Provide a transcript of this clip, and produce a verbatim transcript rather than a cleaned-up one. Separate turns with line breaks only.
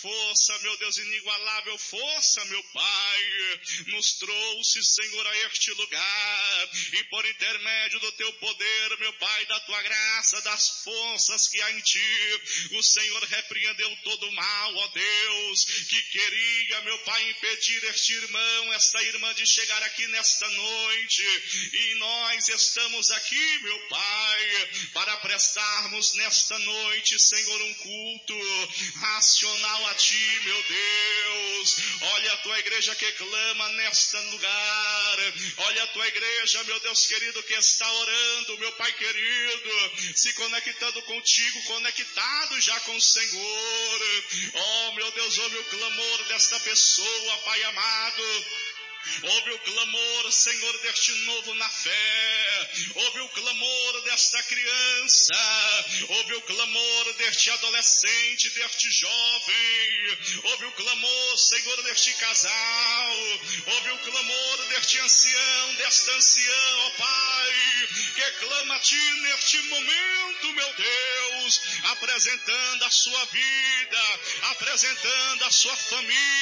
força, meu Deus, inigualável força, meu Pai, nos trouxe, Senhor, a este lugar, e por intermédio do teu poder, meu Pai, da tua graça, das forças que há em ti, o Senhor repreendeu todo o mal, ó Deus, que queria, meu Pai, impedir este irmão, esta irmã de chegar aqui nesta noite, e nós estamos aqui, meu Pai, para prestarmos nesta noite, Senhor, um culto racional a ti, meu Deus. Olha a tua igreja que clama nesta lugar, olha a tua igreja, meu Deus querido, que está orando, meu Pai querido, se conectando contigo, conectado já com o Senhor. Oh, meu Deus, ouve o clamor desta pessoa, Pai amado. Ouve o clamor, Senhor, deste novo na fé. Ouve o clamor desta criança. Ouve o clamor deste adolescente, deste jovem. Ouve o clamor, Senhor, deste casal. Ouve o clamor deste ancião, desta anciã, ó Pai, que clama a ti neste momento, meu Deus, apresentando a sua vida, apresentando a sua família.